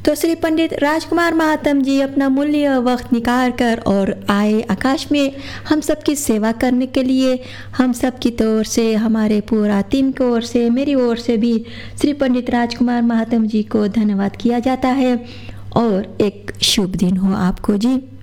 तो श्री पंडित राजकुमार महात्म जी अपना मूल्य वक्त निकाल कर और आए आकाश में हम सब की सेवा करने के लिए। हम सब की ओर से, हमारे पूरा टीम की ओर से, मेरी ओर से भी श्री पंडित राजकुमार महात्म जी को धन्यवाद किया जाता है। और एक शुभ दिन हो आपको जी।